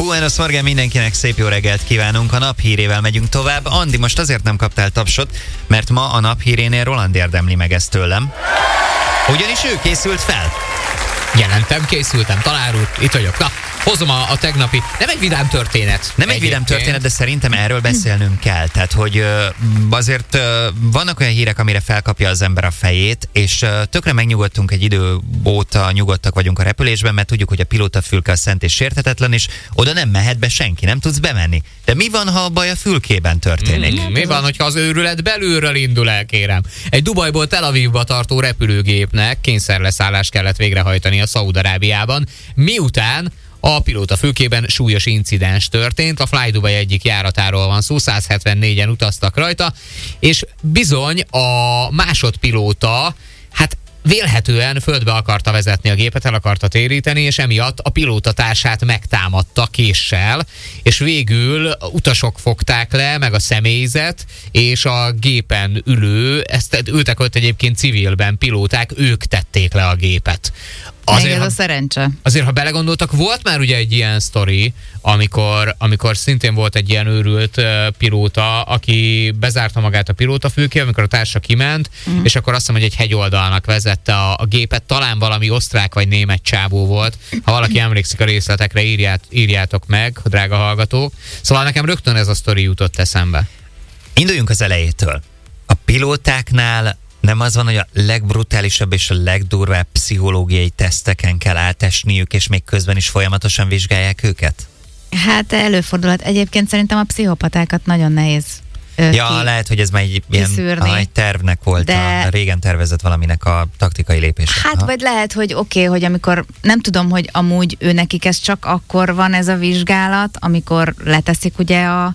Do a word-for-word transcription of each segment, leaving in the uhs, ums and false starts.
Buenos Morgen, mindenkinek szép jó reggelt kívánunk. A nap hírével megyünk tovább. Andi, most azért nem kaptál tapsot, mert ma a nap hírénél Roland érdemli meg ezt tőlem. Ugyanis ő készült fel. Jelentem, készültem, tanár úr, itt vagyok. Na, hozom a, a tegnapi, nem egy vidám történet. Nem egy vidám történet, de szerintem erről beszélnünk kell. Tehát, hogy azért vannak olyan hírek, amire felkapja az ember a fejét, és tökre megnyugodtunk egy idő óta, nyugodtak vagyunk a repülésben, mert tudjuk, hogy a pilótafülke a szent és sérthetetlen, és oda nem mehet be senki, nem tudsz bemenni. De mi van, ha a baj a fülkében történik? Mm, mi van, hogyha az őrület belülről indul el, kérem? Egy Dubajból Tel Avivba tartó repülőgépnek kényszerleszállást kellett végrehajtani a Szaúd-Arábiában, miután a pilóta fülkében súlyos incidens történt. A Fly Dubai egyik járatáról van szó, száz hetvennégyen utaztak rajta, és bizony a másodpilóta, hát vélhetően földbe akarta vezetni a gépet, el akarta téríteni, és emiatt a pilótatársát megtámadta késsel, és végül utasok fogták le, meg a személyzet, és a gépen ülő, ezt ültek ott egyébként civilben pilóták, ők tették le a gépet. Azért, ez ha, a szerencse. Azért, ha belegondoltak, volt már ugye egy ilyen sztori, amikor, amikor szintén volt egy ilyen őrült uh, pilóta, aki bezárta magát a pilótafülkébe, amikor a társa kiment, uh-huh. és akkor azt hiszem, hogy egy hegyoldalnak vezette a, a gépet, talán valami osztrák vagy német csábó volt. Ha valaki emlékszik a részletekre, írját, írjátok meg, drága hallgatók. Szóval nekem rögtön ez a sztori jutott eszembe. Induljunk az elejétől. A pilótáknál nem az van, hogy a legbrutálisabb és a legdurvább pszichológiai teszteken kell átesniük, és még közben is folyamatosan vizsgálják őket? Hát előfordulhat. Egyébként szerintem a pszichopatákat nagyon nehéz ö, Ja, ki, lehet, hogy ez már egy, ilyen, ah, egy tervnek volt, de... a régen tervezett valaminek a taktikai lépése. Hát, ha? Vagy lehet, hogy oké, okay, hogy amikor, nem tudom, hogy amúgy ő nekik ez csak akkor van ez a vizsgálat, amikor leteszik ugye a,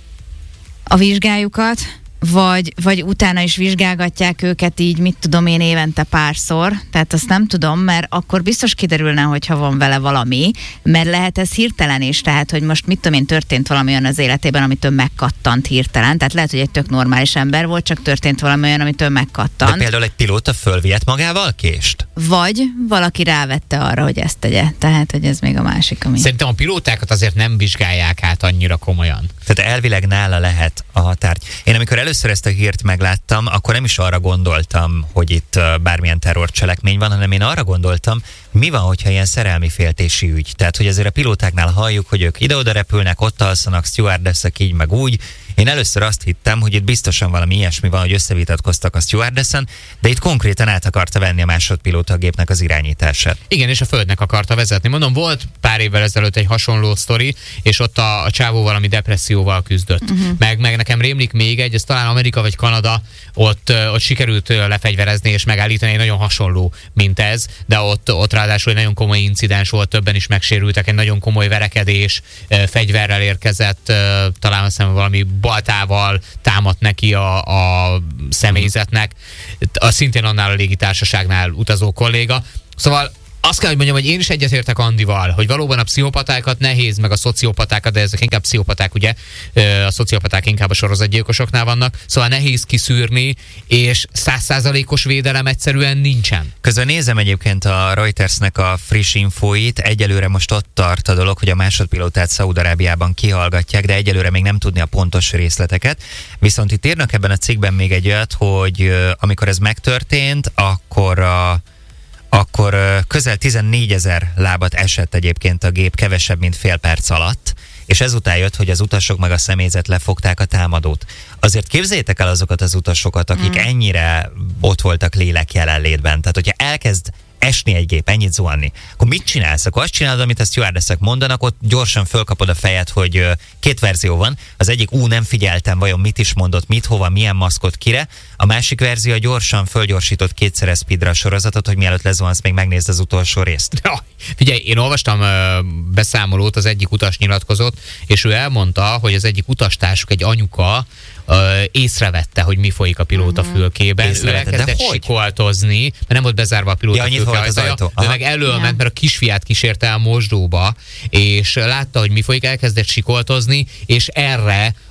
a vizsgájukat, Vagy, vagy utána is vizsgálgatják őket így, mit tudom én, évente párszor. Tehát azt nem tudom, mert akkor biztos kiderülne, hogyha van vele valami, mert lehet ez hirtelen is, tehát, hogy most mit tudom én, történt valami olyan az életében, amitől megkattant hirtelen. Tehát lehet, hogy egy tök normális ember volt, csak történt valami olyan, amitől megkattant. De például egy pilóta fölvihet magával kést? Vagy valaki rávette arra, hogy ezt tegye. Tehát, hogy ez még a másik, ami... Szerintem a pilótákat azért nem vizsgálják át annyira komolyan. Tehát elvileg nála lehet a határ. Én amikor először ezt a hírt megláttam, akkor nem is arra gondoltam, hogy itt bármilyen terrorcselekmény van, hanem én arra gondoltam, mi van, hogyha ilyen szerelmi féltési ügy. Tehát, hogy azért a pilótáknál halljuk, hogy ők ide-oda repülnek, ott alszanak, stewardessek így, meg úgy. Én először azt hittem, hogy itt biztosan valami ilyesmi van, hogy összevitatkoztak a stewardessen, de itt konkrétan át akarta venni a másodpilóta a gépnek az irányítását. Igen, és a földnek akarta vezetni. Mondom, volt pár évvel ezelőtt egy hasonló sztori, és ott a, a csávó valami depresszióval küzdött. Uh-huh. Meg, meg nekem rémlik még egy, ez talán Amerika vagy Kanada, ott, ott sikerült lefegyverezni és megállítani, egy nagyon hasonló, mint ez, de ott, ott ráadásul egy nagyon komoly incidens volt, többen is megsérültek, egy nagyon komoly verekedés, fegyverrel érkezett, talán azt hiszem valami baltával támadt neki a, a személyzetnek, a szintén annál a légitársaságnál utazó kolléga. Szóval azt kell, hogy mondjam, hogy én is egyetértek Andival, hogy valóban a pszichopatákat nehéz, meg a szociopatákat, de ezek inkább pszichopaták, ugye? A szociopaták inkább a sorozatgyilkosoknál vannak, szóval nehéz kiszűrni, és száz százalékos védelem egyszerűen nincsen. Közben nézem egyébként a Reutersnek a friss infóit, egyelőre most ott tart a dolog, hogy a másodpilótát Szaúd-Arábiában kihallgatják, de egyelőre még nem tudni a pontos részleteket. Viszont itt írnak ebben a cikkben még egy olyat, hogy amikor ez megtörtént, akkor a akkor közel tizennégyezer lábat esett egyébként a gép kevesebb, mint fél perc alatt, és ezután jött, hogy az utasok meg a személyzet lefogták a támadót. Azért képzeljétek el azokat az utasokat, akik mm. ennyire ott voltak lélek jelenlétben. Tehát, hogyha elkezd esni egy gép, ennyit zuhanni, akkor mit csinálsz? Akkor azt csinálod, amit a stewardessek mondanak, ott gyorsan fölkapod a fejed, hogy uh, két verzió van. Az egyik, ú, nem figyeltem, vajon mit is mondott, mit, hova, milyen maszkot, kire. A másik verzió, a gyorsan fölgyorsított kétszeres speedre a sorozatot, hogy mielőtt lezuhansz, még megnézd az utolsó részt. Ja, figyelj, én olvastam uh, beszámolót, az egyik utas nyilatkozott, és ő elmondta, hogy az egyik utastársuk, egy anyuka, Uh, észrevette, hogy mi folyik a pilóta fülkében. Ő elkezdett sikoltozni, mert nem volt bezárva a pilóta ja, fülke ajtaja. Ő meg elől ment, mert a kisfiát kísérte el mosdóba, és látta, hogy mi folyik, elkezdett sikoltozni, és erre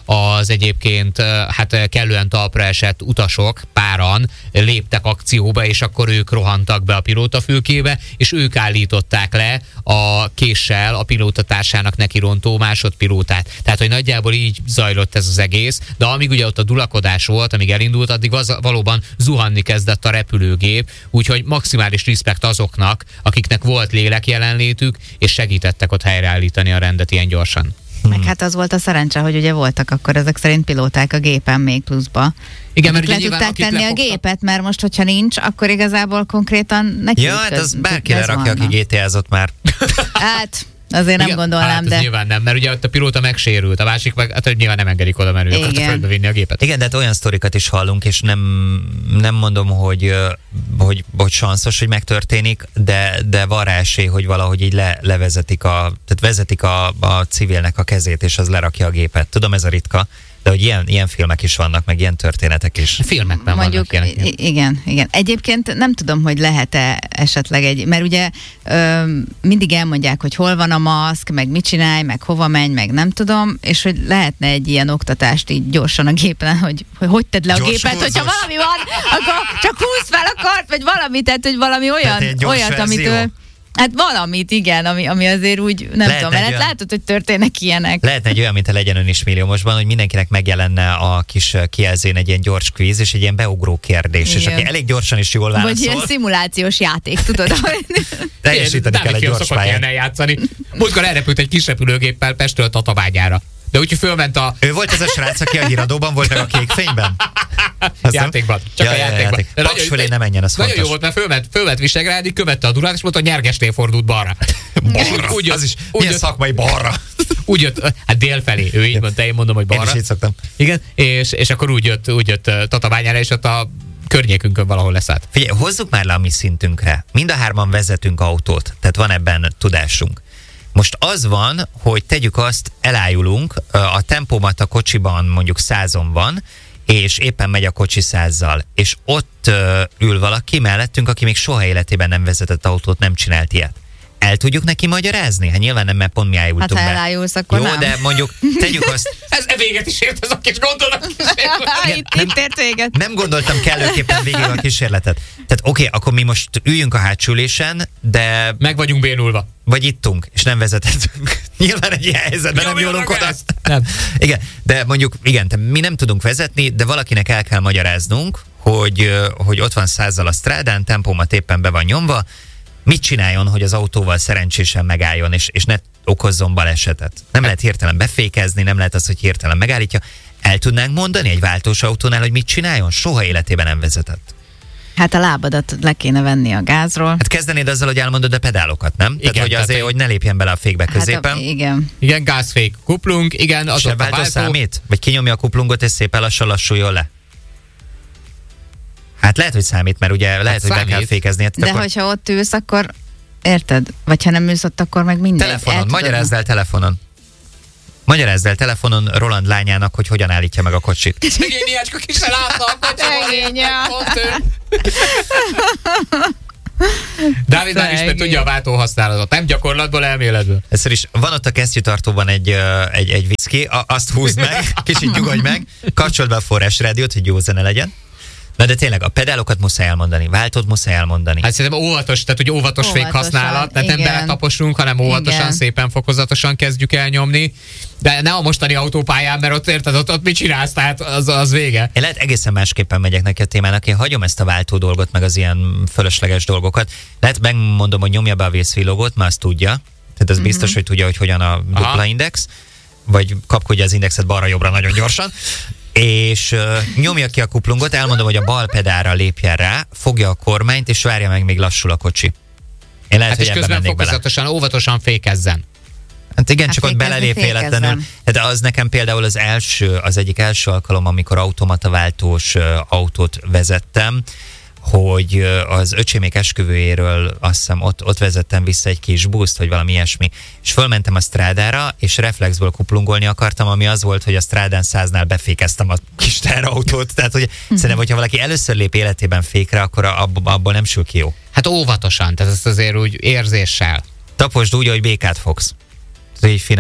az egyébként hát kellően talpra esett utasok páran léptek akcióba, és akkor ők rohantak be a pilótafülkébe, és ők állították le a késsel a pilótatársának nekirontó másodpilótát. Tehát, hogy nagyjából így zajlott ez az egész, de amíg ugye ott a dulakodás volt, amíg elindult, addig az, valóban zuhanni kezdett a repülőgép, úgyhogy maximális respekt azoknak, akiknek volt lélek jelenlétük, és segítettek ott helyreállítani a rendet ilyen gyorsan. Meg hát az volt a szerencse, hogy ugye voltak akkor ezek szerint pilóták a gépen még pluszba. Igen, mert le ugye tudták tenni lefogtak... a gépet, mert most, hogyha nincs, akkor igazából konkrétan neki Ja, hát az bárki lerakja, aki gé té ázott már. Hát... Azért nem igen, gondolnám, hát de... nyilván nem, mert ugye ott a pilóta megsérült, a másik meg, hát nyilván nem engedik oda, mert ő akarta földbe vinni a gépet. Igen, de hát olyan sztorikat is hallunk, és nem, nem mondom, hogy, hogy, hogy sanszos, hogy megtörténik, de, de van rá esély, hogy valahogy így le, levezetik, a, tehát vezetik a, a civilnek a kezét, és az lerakja a gépet. Tudom, ez a ritka, de hogy ilyen, ilyen filmek is vannak, meg ilyen történetek is. Filmekben mondjuk, vannak ilyenek. Igen, igen. Egyébként nem tudom, hogy lehet-e esetleg egy, mert ugye ö, mindig elmondják, hogy hol van a maszk, meg mit csinálj, meg hova menj, meg nem tudom, és hogy lehetne egy ilyen oktatást így gyorsan a gépen, hogy hogy, hogy tedd le a gyors gépet, húzós. hogyha valami van, akkor csak húzd fel a kart, vagy valami, tehát hogy valami olyan, olyat, amit ő... Hát valamit, igen, ami, ami azért úgy, nem Lehetne tudom, mert olyan... látod, hogy történnek ilyenek. Lehetne egy olyan, mint a Legyen Ön is milliómosban, hogy mindenkinek megjelenne a kis kijelzőn egy ilyen gyors kvíz, és egy ilyen beugró kérdés, igen. És aki elég gyorsan is jól válaszol. Vagy ilyen szimulációs játék, tudod? Teljesíteni kell egy gyors pályán. Játszani. Múltkor elrepült egy kis repülőgéppel Pestről Tatabányára. De úgyhogy fölment a... Ő volt ez a srác, aki a híradóban volt, meg a kék fényben? Játékban. Csak ja, a játékban. Játék. Paks fölé ne menjen, az nagyon fontos. jó volt, mert fölment, fölment Visegrádig, követte a Dunát, és mondta, hogy Nyergesnél fordult balra. Balra? Úgy, az is úgy milyen jött, szakmai balra? Úgy jött, hát dél felé. Ő így mondta, én mondom, hogy balra. Én is így szoktam. Igen, és, és akkor úgy jött, úgy jött Tatabányára, és ott a környékünkön valahol leszállt. Figyelj, hozzuk már le a mi szintünkre. Mind a hárman vezetünk autót, tehát van ebben tudásunk. Most az van, hogy tegyük azt, elájulunk, a tempómat a kocsiban mondjuk százon van, és éppen megy a kocsi százzal, és ott ül valaki mellettünk, aki még soha életében nem vezetett autót, nem csinált ilyet. El tudjuk neki magyarázni? Hát nyilván nem, mert pont mi ájultunk hát, be. Hát ha elájulsz, akkor jó, nem. de mondjuk tegyük azt... Ez véget is ért ez a kis gondolat. itt, itt ért véget. Nem gondoltam kellőképpen végig a kísérletet. Tehát oké, okay, akkor mi most üljünk a hátsülésen, de... Meg vagyunk bénulva. Vagy ittunk, és nem vezetettünk. Nyilván egy ilyen helyzetben nem jólunk oda. Nem. Igen, de mondjuk, igen, mi nem tudunk vezetni, de valakinek el kell magyaráznunk, hogy, hogy ott van százzal a strádán, tempómat éppen be van nyomva, mit csináljon, hogy az autóval szerencsésen megálljon, és, és ne okozzon balesetet. Nem lehet hirtelen befékezni, nem lehet az, hogy hirtelen megállítja. El tudnánk mondani egy váltós autónál, hogy mit csináljon? Soha életében nem vezetett. Hát a lábadat le kéne venni a gázról. Hát kezdenéd azzal, hogy elmondod a pedálokat, nem? Igen, tehát, hogy azért, tehát, hogy ne lépjen bele a fékbe középen. Hát a, igen. Igen, gázfék, kuplung, igen, az ott a váltó. Számít? Vagy kinyomja a kuplungot, és szépen lassan lassuljon le? Hát lehet, hogy számít, mert ugye lehet, hát hogy számít. Be kell fékezni. Hát de akkor... hogyha ott ülsz, akkor érted? Vagy ha nem ülsz ott, akkor meg mindegy. Telefonon, magyarázd el telefonon. Magyarázd el telefonon Roland lányának, hogy hogyan állítja meg a kocsit. Szegény Iácska ki se látta a kocsit. Dávid már ismét tudja a váltó használatot. Nem gyakorlatból, elméletből. Először is van ott a kesztyűtartóban egy, egy, egy whisky, azt húzd meg, kicsit nyugodj meg, kapcsold be a Forrás rádiót, hogy jó zene legyen. Na de tényleg, a pedálokat muszáj elmondani, váltót muszáj elmondani. Hát szerintem óvatos, tehát hogy óvatos fékhasználat, tehát nem beletaposunk, hanem óvatosan, igen. Szépen fokozatosan kezdjük el nyomni. De ne a mostani autópályán, mert ott érted, ott, ott mit csinálsz, tehát az, az vége. Én lehet egészen másképpen megyek neki a témának, én hagyom ezt a váltó dolgot, meg az ilyen fölösleges dolgokat. Lehet megmondom, hogy nyomja be a vészvillogót, mert azt tudja. Tehát ez mm-hmm. biztos, hogy tudja, hogy hogyan a dupla Aha. index, vagy kapkodja az indexet balra-jobbra nagyon gyorsan. És uh, nyomja ki a kuplungot, elmondom, hogy a bal pedálra lépjen rá, fogja a kormányt, és várja meg, még lassul a kocsi. Én lehet, hát hogy és közben fokozatosan, bele. óvatosan fékezzen. Hát igen, hát csak ott belelép véletlenül. De az nekem például az első, az egyik első alkalom, amikor automataváltós uh, autót vezettem, hogy uh, az öcsémék esküvőjéről azt hiszem ott, ott vezettem vissza egy kis buszt, vagy valami ilyesmi, és fölmentem a strádára, és reflexből kuplungolni akartam, ami az volt, hogy a strádán száznál befékeztem a kis terautót. Tehát, hogy mm-hmm. szerintem, hogyha valaki először lép életében fékre, akkor ab, abból nem sül ki jó. Hát óvatosan, tehát ezt azért úgy érzéssel. Taposd úgy, hogy békát fogsz. Ez így finoman.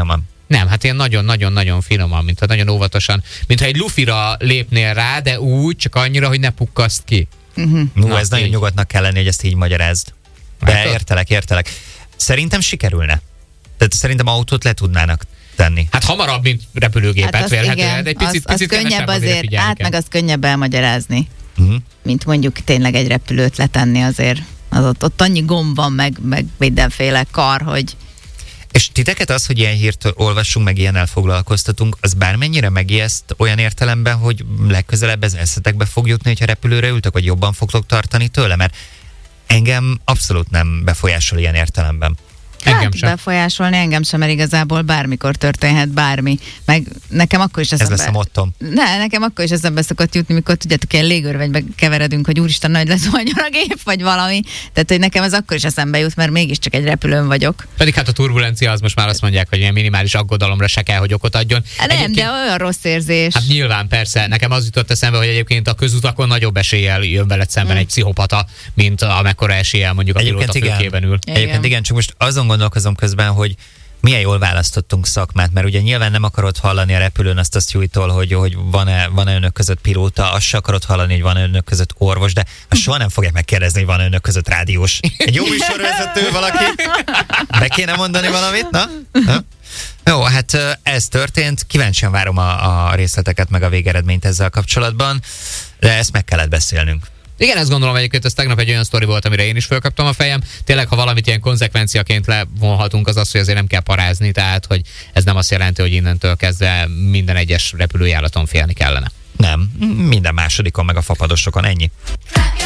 Nem, hát ilyen nagyon-nagyon-nagyon finoman, mintha nagyon óvatosan, mintha egy lufira lépnél rá, de úgy, csak annyira, hogy ne pukkaszt ki. Uh-huh. No, Na, ez nagyon így. nyugodtnak kell lenni, hogy ezt így magyarázd. De Látod? értelek, értelek. Szerintem sikerülne. Tehát szerintem autót le tudnának tenni. Hát hamarabb, mint repülőgépet, Hát azt vélhetően, igen, de egy picit, az, az picit könnyebb kevesebb, amire azért, figyelni át kell. meg az könnyebb elmagyarázni, Uh-huh. mint mondjuk tényleg egy repülőt letenni azért. Az ott, ott annyi gomb van, meg, meg mindenféle kar, hogy És titeket az, hogy ilyen hírt olvassunk, meg ilyennel foglalkoztatunk, az bármennyire megijeszt olyan értelemben, hogy legközelebb ez eszetekbe fog jutni, hogyha repülőre ültök, vagy jobban fogtok tartani tőle? Mert engem abszolút nem befolyásol ilyen értelemben. Engem hát sem. befolyásolni engem sem, mert igazából bármikor történhet bármi. Meg nekem akkor is Ez eszembe... lesz a mottom. Ne, nekem akkor is eszembe szokott jutni, mikor tudjátok, ilyen légörvegybe keveredünk, hogy úristen, nagy lesz a gép, vagy valami. Tehát, hogy nekem ez akkor is eszembe jut, mert mégiscsak egy repülőn vagyok. Pedig hát a turbulencia az most már azt mondják, hogy ilyen minimális aggodalomra se kell, hogy okot adjon. Nem, Egyébként- de olyan rossz érzés. Hát nyilván, persze. Nekem az jutott eszembe, hogy egyébként a közutakon nagyobb eséllyel jön veled szemben Mm. egy pszichopata, mint amekkora eséllyel mondjuk a Egyébként pilóta igen. fülkében ül. Igen. Egyébként igen, csak most azon gondolkozom közben, hogy milyen jól választottunk szakmát, mert ugye nyilván nem akarod hallani a repülőn azt a sztújtól, hogy, hogy van-e, van-e önök között pilóta, azt se akarod hallani, hogy van-e önök között orvos, de azt soha nem fogják megkérdezni, hogy van-e önök között rádiós. Egy jó műsorvezető valaki? Be kéne mondani valamit, na? na? Jó, hát ez történt, kíváncsian várom a, a részleteket, meg a végeredményt ezzel kapcsolatban, de ezt meg kellett beszélnünk. Igen, ezt gondolom egyébként, ez tegnap egy olyan sztori volt, amire én is fölkaptam a fejem. Tényleg, ha valamit ilyen konzekvenciaként levonhatunk, az az, hogy azért nem kell parázni, tehát, hogy ez nem azt jelenti, hogy innentől kezdve minden egyes repülőjáraton félni kellene. Nem, minden másodikon, meg a fapadosokon, ennyi.